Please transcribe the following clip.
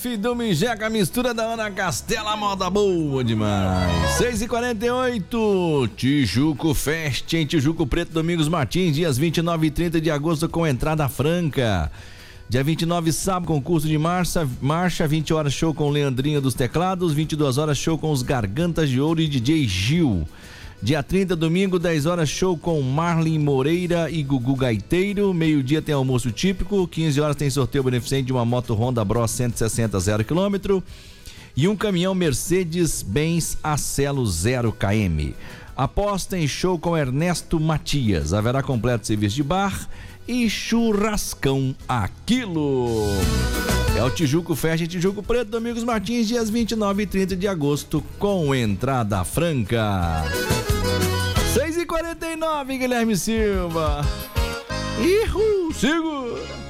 chefe do Mijeca, mistura da Ana Castela, moda boa demais. 6h48, Tijuco Fest em Tijuco Preto, Domingos Martins, dias 29 e 30 de agosto com entrada franca. Dia 29, sábado, concurso de marcha, 20 horas show com Leandrinho dos Teclados, 22 horas show com os Gargantas de Ouro e DJ Gil. Dia 30, domingo, 10 horas, show com Marlin Moreira e Gugu Gaiteiro. Meio-dia tem almoço típico. 15 horas tem sorteio beneficente de uma moto Honda Bros 160 0 km e um caminhão Mercedes-Benz Acelo 0 km. Aposta em show com Ernesto Matias. Haverá completo serviço de bar e churrascão a quilo. É o Tijuco Fest em Tijuco Preto, Domingos Martins, dias 29 e 30 de agosto, com entrada franca. 6h49, Guilherme Silva. Segura.